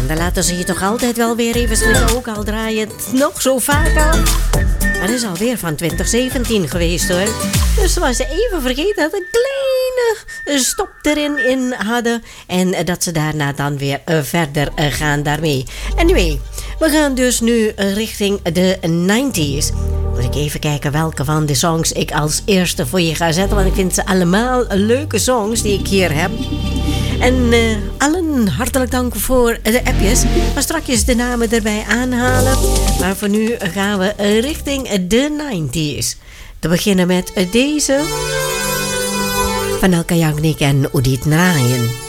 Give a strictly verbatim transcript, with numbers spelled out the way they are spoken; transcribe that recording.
dan laten ze je toch altijd wel weer even schrikken. Ook al draai je het nog zo vaak al. Maar dat is alweer van twintig zeventien geweest hoor. Dus was ze even vergeten dat een kleine stop erin in hadden. En dat ze daarna dan weer verder gaan daarmee. Anyway, we gaan dus nu richting de negentig's. Moet ik even kijken welke van de songs ik als eerste voor je ga zetten. Want ik vind ze allemaal leuke songs die ik hier heb. En uh, allen hartelijk dank voor de appjes. Maar straks de namen erbij aanhalen. Maar voor nu gaan we richting de negentig's. Te beginnen met deze van Elke Jagnik en Udit Narayan.